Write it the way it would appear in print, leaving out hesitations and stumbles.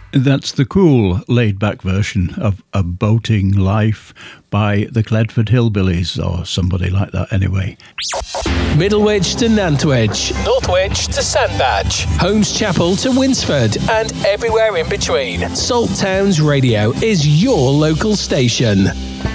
That's the cool, laid-back version of A Boating Life by the Cledford Hillbillies, or somebody like that anyway. Middlewich to Nantwich, Northwich to Sandbach, Holmes Chapel to Winsford, and everywhere in between. Salt Towns Radio is your local station.